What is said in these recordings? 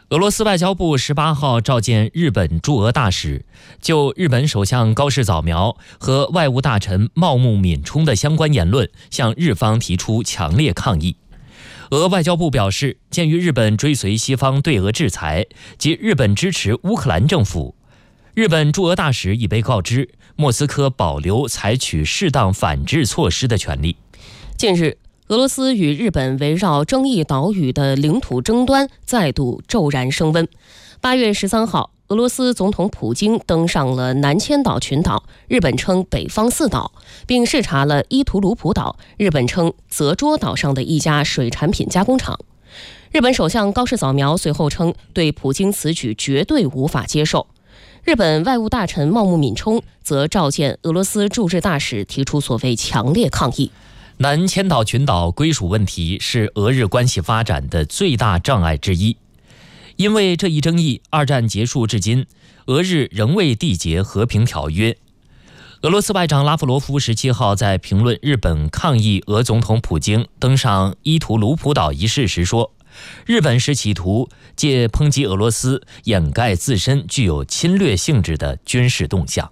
俄罗斯外交部18号召见日本驻俄大使，就日本首相高市早苗和外务大臣茂木敏充的相关言论向日方提出强烈抗议。俄外交部表示，鉴于日本追随西方对俄制裁及日本支持乌克兰政府，日本驻俄大使已被告知莫斯科保留采取适当反制措施的权利。 近日，俄罗斯与日本围绕争议岛屿的领土争端再度骤然升温。8月13号，俄罗斯总统普京登上了南千岛群岛，日本称北方四岛，并视察了伊图鲁普岛，日本称泽捉岛上的一家水产品加工厂。日本首相高市早苗随后称，对普京此举绝对无法接受。日本外务大臣茂木敏充则召见俄罗斯驻日大使，提出所谓强烈抗议。 南千岛群岛归属问题是俄日关系发展的最大障碍之一。因为这一争议，二战结束至今，俄日仍未缔结和平条约。俄罗斯外长拉夫罗夫17号在评论日本抗议俄总统普京登上伊图鲁普岛一事时说，日本是企图借抨击俄罗斯掩盖自身具有侵略性质的军事动向。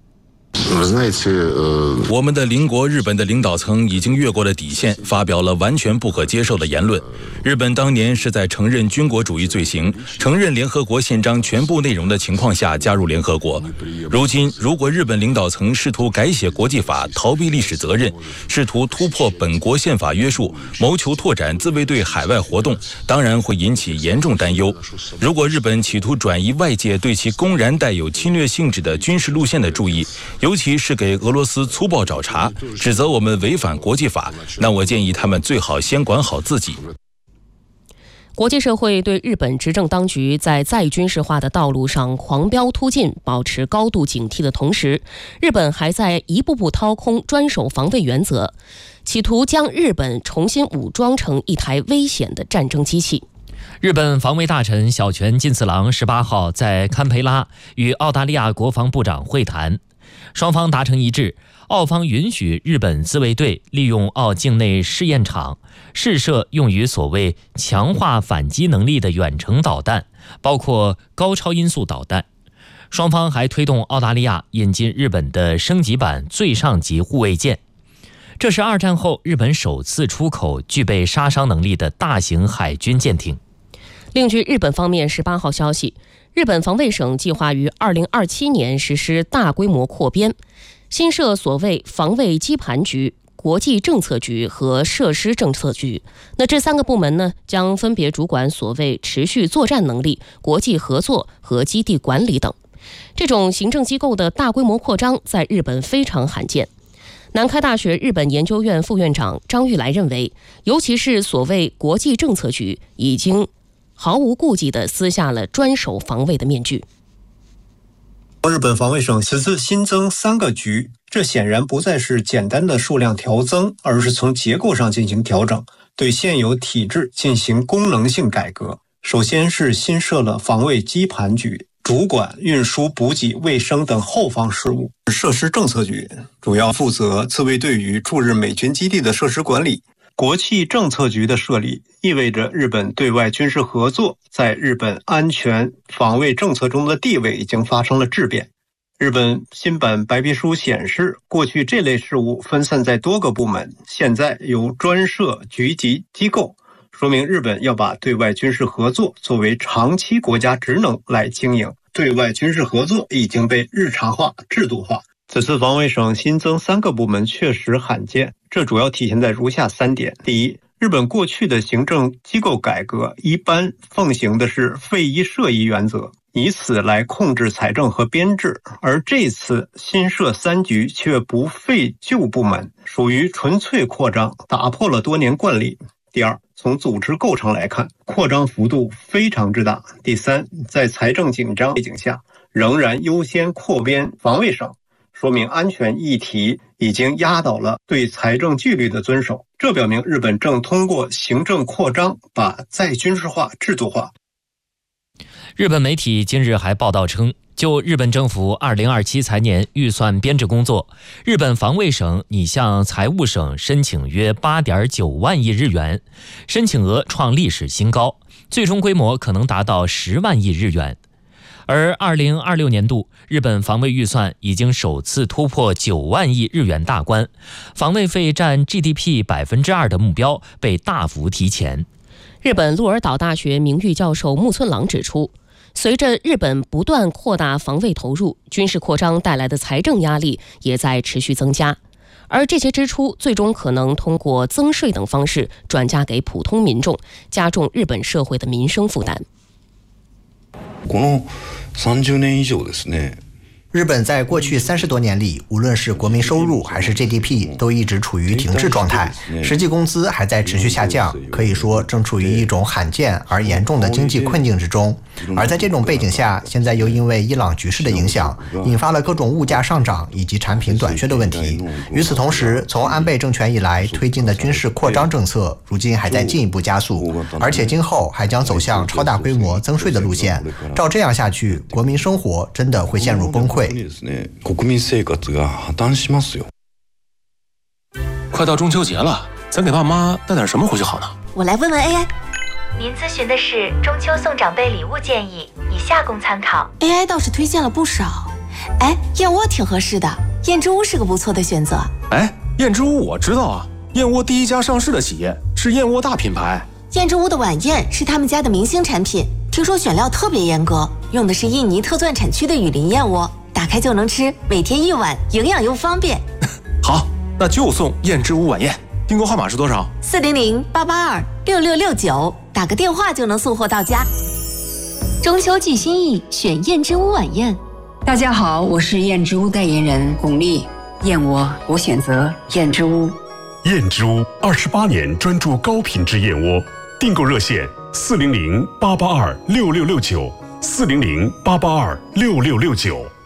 我们的邻国日本的领导层已经越过了底线，发表了完全不可接受的言论。日本当年是在承认军国主义罪行、承认联合国宪章全部内容的情况下加入联合国。如今，如果日本领导层试图改写国际法、逃避历史责任，试图突破本国宪法约束，谋求拓展自卫队海外活动，当然会引起严重担忧。如果日本企图转移外界对其公然带有侵略性质的军事路线的注意，尤其是给俄罗斯粗暴找茬，指责我们违反国际法，那我建议他们最好先管好自己。 国际社会对日本执政当局在再军事化的道路上狂飙突进保持高度警惕的同时，日本还在一步步掏空专守防卫原则，企图将日本重新武装成一台危险的战争机器。 日本防卫大臣小泉进次郎18号在堪培拉与澳大利亚国防部长会谈，双方达成一致，澳方允许日本自卫队利用澳境内试验场试射用于所谓强化反击能力的远程导弹，包括高超音速导弹。双方还推动澳大利亚引进日本的升级版最上级护卫舰，这是二战后日本首次出口具备杀伤能力的大型海军舰艇。 另据日本方面18号消息，日本防卫省计划于2027年实施大规模扩编，新设所谓防卫基盘局、国际政策局和设施政策局。那这3个部门呢，将分别主管所谓持续作战能力、国际合作和基地管理等。这种行政机构的大规模扩张在日本非常罕见。南开大学日本研究院副院长张玉来认为，尤其是所谓国际政策局已经毫无顾忌地撕下了专守防卫的面具。 日本防卫省此次新增3个局，这显然不再是简单的数量调增，而是从结构上进行调整，对现有体制进行功能性改革。首先是新设了防卫基盘局，主管运输、补给、卫生等后方事务；设施政策局主要负责自卫队与驻日美军基地的设施管理。国际政策局的设立意味着日本对外军事合作在日本安全防卫政策中的地位已经发生了质变。日本新版白皮书显示，过去这类事务分散在多个部门，现在由专设局级机构，说明日本要把对外军事合作作为长期国家职能来经营。对外军事合作已经被日常化、制度化。此次防卫省新增3个部门确实罕见，这主要体现在如下3点。第一，日本过去的行政机构改革一般奉行的是废一设一原则，以此来控制财政和编制，而这次新设3局却不废旧部门，属于纯粹扩张，打破了多年惯例。第二，从组织构成来看，扩张幅度非常之大。第三，在财政紧张背景下，仍然优先扩编防卫省，说明安全议题已经压倒了对财政纪律的遵守。这表明日本正通过行政扩张把再军事化制度化。 日本媒体今日还报道称， 就日本政府2027财年预算编制工作，日本防卫省拟向财务省申请约8.9万亿日元，申请额创历史新高，最终规模可能达到10万亿日元。而2026年度，日本防卫预算已经首次突破9万亿日元大关，防卫费占 GDP 2% 的目标被大幅提前。 日本鹿儿岛大学名誉教授木村朗指出，随着日本不断扩大防卫投入，军事扩张带来的财政压力也在持续增加，而这些支出最终可能通过增税等方式转嫁给普通民众，加重日本社会的民生负担。 この30年以上ですね。 日本在过去30多年里，无论是国民收入还是 GDP 都一直处于停滞状态，实际工资还在持续下降，可以说正处于一种罕见而严重的经济困境之中。而在这种背景下，现在又因为伊朗局势的影响，引发了各种物价上涨以及产品短缺的问题。与此同时，从安倍政权以来推进的军事扩张政策，如今还在进一步加速，而且今后还将走向超大规模增税的路线。照这样下去，国民生活真的会陷入崩溃。 国民生活が破綻しますよ。 快到中秋节了，咱给爸妈带点什么回去好呢？ 我来问问 AI。 您咨询的是中秋送长辈礼物建议，以下供参考。 AI 倒是推荐了不少。哎，燕窝挺合适的，燕之屋是个不错的选择。 哎，燕之屋我知道啊，燕窝第一家上市的企业是燕窝大品牌。 燕之屋的晚宴是他们家的明星产品，听说选料特别严格，用的是印尼特钻产区的雨林燕窝，打开就能吃，每天1碗，营养又方便。 好，那就送燕之屋晚宴。订购号码是多少 ？400-882-6669，打个电话就能送货到家。 中秋寄心意，选燕之屋晚宴。 大家好，我是燕之屋代言人巩俐。燕窝，我选择燕之屋。 燕之屋28年专注高品质燕窝，订购热线400-882-6669，400-882-6669。